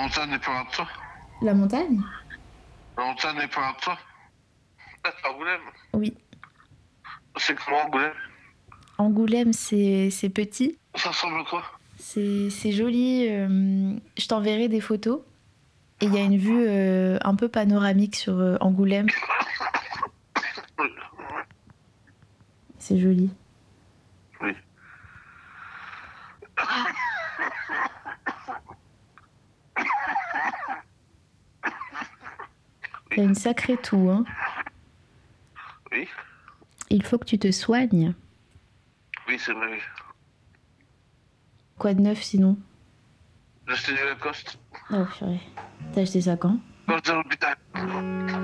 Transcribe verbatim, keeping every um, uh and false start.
montagne n'est pas loin de toi. La montagne? La montagne n'est pas loin de toi. Ah, c'est Angoulême. Oui. C'est comment Angoulême? Angoulême, c'est c'est petit. Ça ressemble à quoi? C'est c'est joli. euh, je t'enverrai des photos. Et il y a une vue euh, un peu panoramique sur euh, Angoulême. Oui. C'est joli. Oui. T'as une sacrée toux, hein. Oui. Il faut que tu te soignes. Oui, c'est vrai, oui. Quoi de neuf sinon? J'ai acheté du Lacoste. Oh purée. T'as acheté ça quand? Quand j'étais à l'hôpital.